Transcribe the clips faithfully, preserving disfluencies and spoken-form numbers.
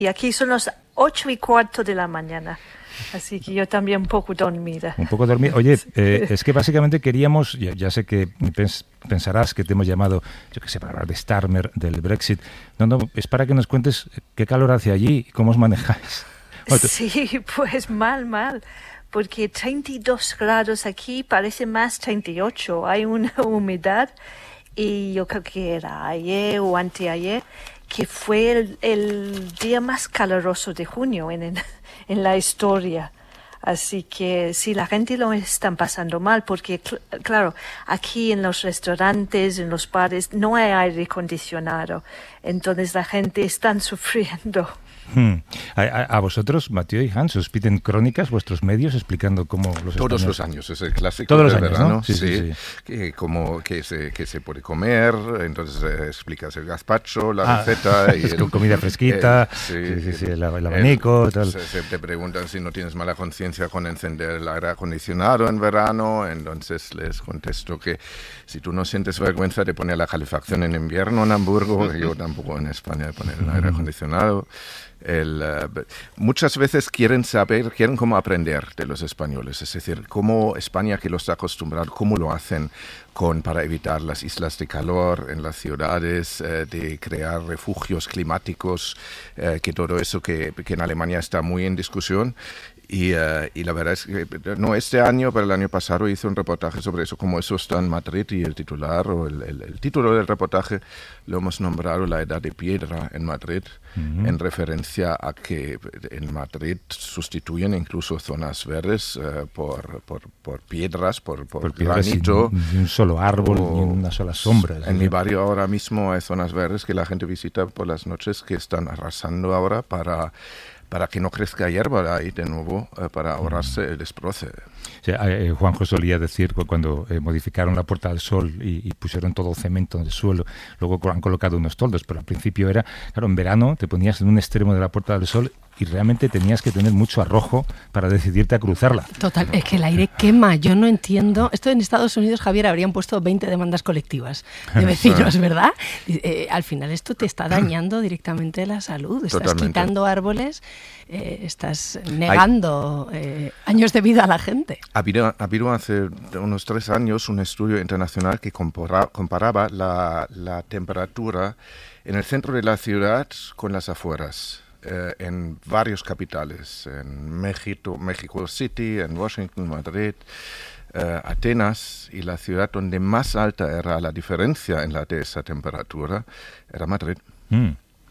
Y aquí son las ocho y cuarto de la mañana. Así que yo también un poco dormida. Un poco dormida. Oye, eh, es que básicamente queríamos, ya, ya sé que pens, pensarás que te hemos llamado, yo qué sé, para hablar de Starmer, del Brexit. No, no, es para que nos cuentes qué calor hace allí y cómo os manejáis. Sí, pues mal, mal. Porque treinta y dos grados aquí parece más treinta y ocho. Hay una humedad y yo creo que era ayer o anteayer que fue el, el día más caluroso de junio en, en, en la historia. Así que sí, la gente lo están pasando mal porque, cl- claro, aquí en los restaurantes, en los bares, no hay aire acondicionado. Entonces la gente está sufriendo. Hmm. A, a, a vosotros, Mathieu y Hans, os piden crónicas vuestros medios explicando cómo los Todos españoles... los años, es el clásico Todos los del años, verano, ¿no? Sí, sí, sí, sí. Que, como, que, se, que se puede comer, entonces eh, explicas el gazpacho, la ah, receta... y es el, con comida fresquita, el, sí, sí, sí, el, el abanico, el, tal. Se, se te preguntan si no tienes mala conciencia con encender el aire acondicionado en verano, entonces les contesto que si tú no sientes vergüenza de poner la calefacción en invierno en Hamburgo, yo tampoco en España de poner el aire acondicionado. El, uh, muchas veces quieren saber, quieren cómo aprender de los españoles, es decir, cómo España, que lo está acostumbrado, cómo lo hacen con, para evitar las islas de calor en las ciudades, eh, de crear refugios climáticos, eh, que todo eso que, que en Alemania está muy en discusión. Y, uh, y la verdad es que, no este año, pero el año pasado hice un reportaje sobre eso, cómo eso está en Madrid, y el titular o el, el, el título del reportaje lo hemos nombrado La Edad de Piedra en Madrid, uh-huh. en referencia a que en Madrid sustituyen incluso zonas verdes uh, por, por, por piedras, por, por, por granito. Ni un solo árbol, o, ni una sola sombra. En ¿sí? mi barrio ahora mismo hay zonas verdes que la gente visita por las noches que están arrasando ahora para... para que no crezca hierba ahí de nuevo, eh, para ahorrarse el desbroce. O sea, eh, Juanjo solía decir cuando eh, modificaron la Puerta del Sol y, y pusieron todo cemento en el suelo, luego han colocado unos toldos, pero al principio era, claro, en verano te ponías en un extremo de la Puerta del Sol y realmente tenías que tener mucho arrojo para decidirte a cruzarla. Total, es que el aire quema, yo no entiendo. Esto en Estados Unidos, Javier, habrían puesto veinte demandas colectivas de vecinos, ¿verdad? Eh, al final esto te está dañando directamente la salud, estás Totalmente. quitando árboles, eh, estás negando eh, años de vida a la gente. Ha habido, ha habido hace unos tres años un estudio internacional que compara, comparaba la, la temperatura en el centro de la ciudad con las afueras. Eh, en varios capitales, en México, México City, en Washington, Madrid, eh, Atenas, y la ciudad donde más alta era la diferencia en la de esa temperatura era Madrid. Mm.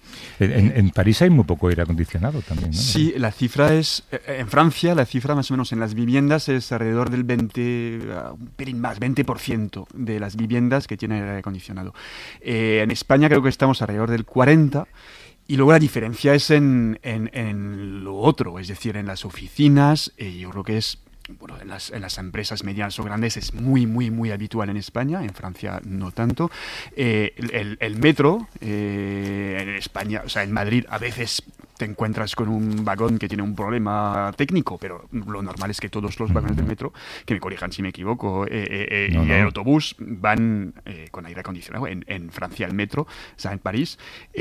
En, en París hay muy poco aire acondicionado también, ¿no? Sí, la cifra es, en Francia, la cifra más o menos en las viviendas es alrededor del veinte, un pelín más, veinte por ciento de las viviendas que tienen aire acondicionado. Eh, en España creo que estamos alrededor del cuarenta por ciento. Y luego la diferencia es en, en, en lo otro, es decir, en las oficinas, eh, yo creo que es, bueno, en las, en las empresas medianas o grandes es muy, muy, muy habitual en España, en Francia no tanto. Eh, el, el metro, eh, en España, o sea, en Madrid a veces te encuentras con un vagón que tiene un problema técnico, pero lo normal es que todos los vagones del metro, que me corrijan si me equivoco, eh, eh, no, y no. el autobús van eh, con aire acondicionado. En, en Francia el metro, o sea, en París,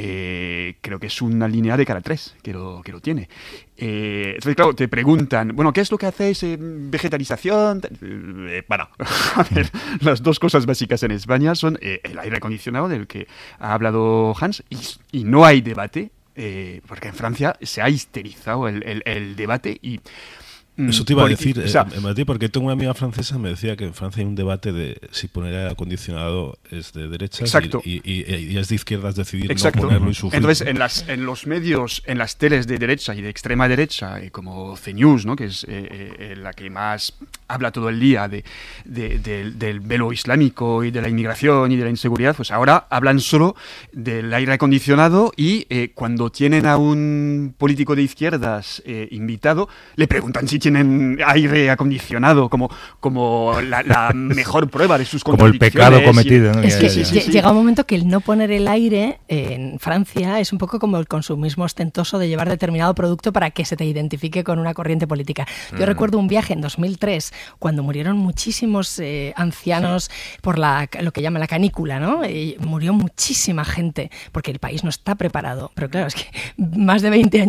eh, creo que es una línea de cada tres que lo, que lo tiene. Eh, entonces, claro, te preguntan, bueno, ¿qué es lo que hacéis? Eh, ¿Vegetalización? Eh, bueno, a ver, las dos cosas básicas en España son eh, el aire acondicionado, del que ha hablado Hans, y, y no hay debate. Eh, porque en Francia se ha histerizado el, el, el debate y... Eso te iba porque, a decir, o sea, eh, Mathieu, porque tengo una amiga francesa me decía que en Francia hay un debate de si poner aire acondicionado es de derechas y, y, y, y es de izquierdas decidir exacto. no ponerlo y sufrir. Entonces, en, las, en los medios, en las teles de derecha y de extrema derecha, eh, como C News, ¿no? que es eh, eh, la que más habla todo el día de, de, de, del velo islámico y de la inmigración y de la inseguridad, pues ahora hablan solo del aire acondicionado y eh, cuando tienen a un político de izquierdas eh, invitado, le preguntan si tiene tienen aire acondicionado como, como la, la mejor prueba de sus contradicciones. Como el pecado cometido, ¿no? Es ya, que ya, ya. llega un momento que el no poner el aire en Francia es un poco como el consumismo ostentoso de llevar determinado producto para que se te identifique con una corriente política. Yo mm. recuerdo un viaje en dos mil tres cuando murieron muchísimos eh, ancianos sí. por la, lo que llaman la canícula, ¿no? Y murió muchísima gente porque el país no está preparado. Pero claro, es que más de veinte años